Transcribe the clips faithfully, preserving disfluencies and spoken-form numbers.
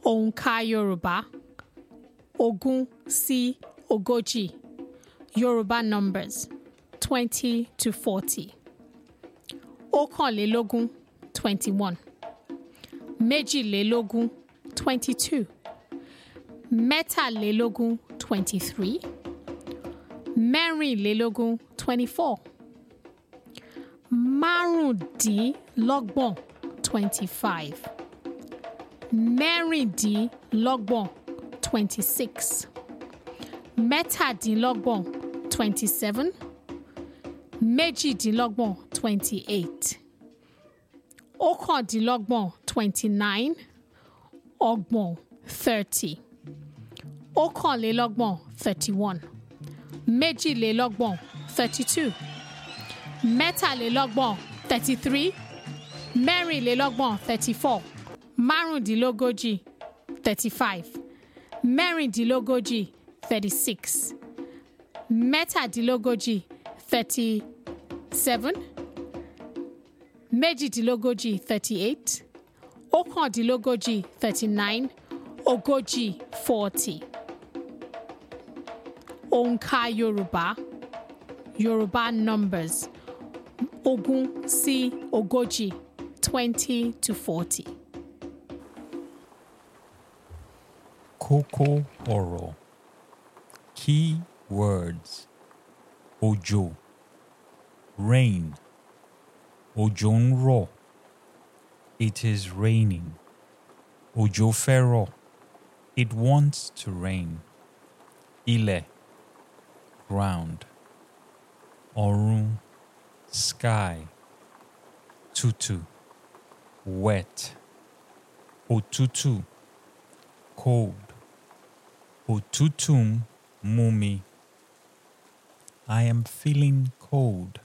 Òǹkà Yorùbá, ogún sí ogójì. Yoruba numbers, twenty to forty. Ọ̀kànlélógún, twenty-one. Méjìlélógún, twenty-two. Mẹ́tàlélógún, twenty-three. Mẹ́rìnlélógún, twenty-four. Márùndínlọ́gbọ̀n, twenty-five. Mẹ́rìndínlọ́gbọ̀n, twenty-six. Mẹ́tàdínlọ́gbọ̀n, twenty-seven. Méjìdínlọ́gbọ̀n, twenty-eight. Ọ̀kàndínlọ́gbọ̀n, twenty-nine. Ọgbọ̀n, thirty. Ọ̀kànlélọ́gbọ̀n, thirty-one. Méjìlélọ́gbọ̀n, thirty-two. Mẹ́tàlélọ́gbọ̀n, thirty-three. Mẹ́rìnlélọ́gbọ̀n, thirty-four. Márùndínlógójì, thirty-five. Mẹ́rìndínlógójì, thirty-six. Mẹ́tàdínlógójì, thirty-seven. Méjìdínlógójì, thirty-eight. Ọ̀kàndínlógójì, thirty-nine. Ogójì, forty. Òǹkà Yorùbá, Yoruba numbers, ogún sí ogójì, twenty to forty. Kókó ọ̀rọ̀. Key words. Òjò, rain. Òjò ń rọ̀. It is raining. Òjò fẹ́ rọ̀. It wants to rain. Ilẹ̀, ground. Ọ̀run, sky. Tútù, wet. Òtútù, cold. Òtútù ń mú mi. I am feeling cold.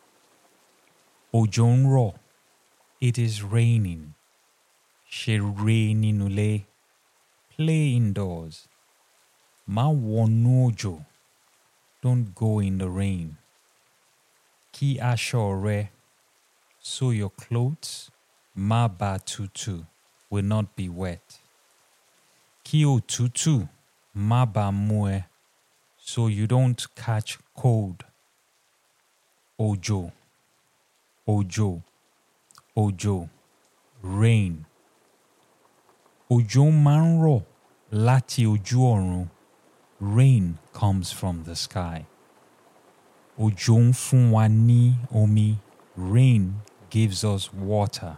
Òjò ń rọ̀. It is raining. Ṣeré nínú ilé. Play indoors. Má wọnú òjò. Don't go in the rain. Kí aṣọ rẹ, so your clothes, má bàa tutù, will not be wet. Kí òtútù má bàa mú ẹ, so you don't catch cold. Òjò, òjò, òjò, rain. Òjò máa ń rọ̀ láti ojú ọ̀run. Rain comes from the sky. Òjò ń fún wa ní omi. Rain gives us water.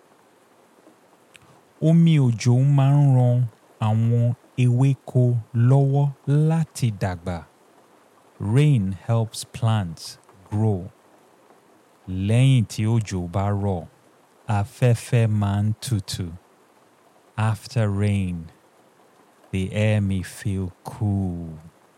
Omi òjò máa ń ran àwọn ewéko lọ́wọ́ láti dàgbà. Rain helps plants grow. Lẹ́yìn tí òjò bá rọ̀, afẹ́fẹ́ máa ń tutù. After rain, the air may feel cool.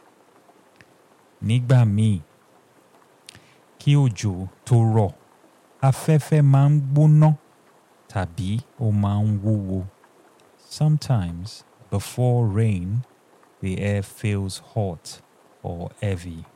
Nígbà míì, kí òjò tó rọ̀, afẹ́fẹ́ máa ń gbóná tàbí ó máa ń wúwo. Sometimes, before rain, the air feels hot or heavy.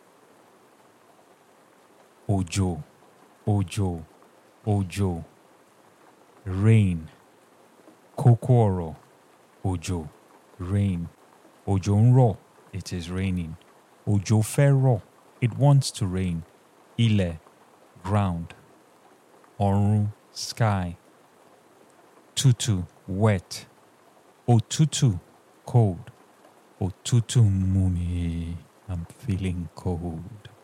Òjò, òjò, òjò, rain. Kókó ọ̀rọ̀. Òjò, rain. Òjò ń rọ̀. It is raining. Òjò fẹ́ rọ̀. It wants to rain. Ilẹ̀, ground. Ọ̀run, sky. Tútù, wet. Òtútù, cold. Òtútù mú mi. I'm feeling cold.